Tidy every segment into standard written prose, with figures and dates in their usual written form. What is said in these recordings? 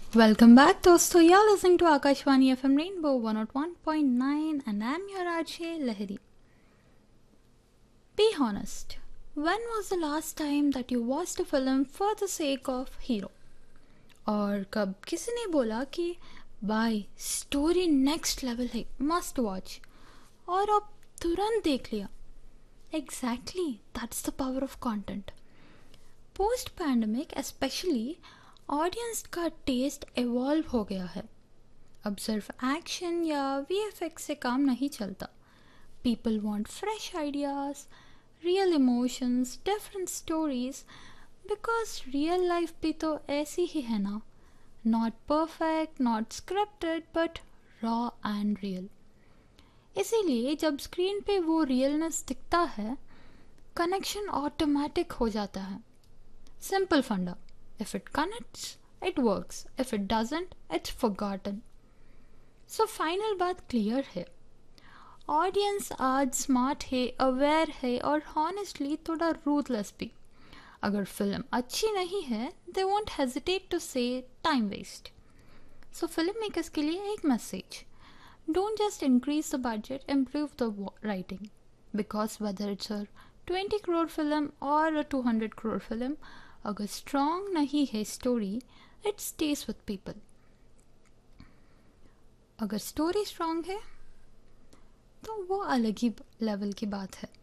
Welcome back, दोस्तों. You're listening to Akashvani FM Rainbow 101.9 and I'm your RJ Lahiri. Be honest. When was the last time that you watched a film for the sake of hero? और कब किसी ने बोला कि भाई story next level है, must watch, और अब तुरंत देख लिया. Exactly, that's the power of content. Post pandemic specially audience का टेस्ट एवॉल्व हो गया है. अब सिर्फ एक्शन या वीएफएक्स से काम नहीं चलता. People want fresh ideas, real emotions, different stories, because real life भी तो ऐसी ही है ना. Not perfect, not scripted, but raw and real. इसीलिए जब स्क्रीन पे वो रियलनेस दिखता है, कनेक्शन ऑटोमेटिक हो जाता है. सिंपल फंडा. If it connects, it works. If it doesn't, it's forgotten. So final बात क्लियर है. ऑडियंस आज स्मार्ट है, अवेयर है और हॉनेस्टली थोड़ा रूथलेस भी. अगर फिल्म अच्छी नहीं है, they won't hesitate to say time waste. So film makers के लिए एक message. Don't just increase the budget, improve the writing. Because whether it's a 20 crore film or a 200 crore film, अगर strong नहीं है story, it stage with people. अगर story strong है तो वो अलग ही लेवल की बात है.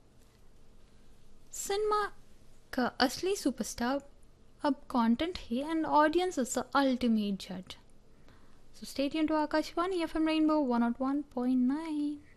सिनेमा का असली सुपरस्टार अब कंटेंट है and audience is the ultimate जज. So stay tuned to Akashvani FM rainbow 101.9.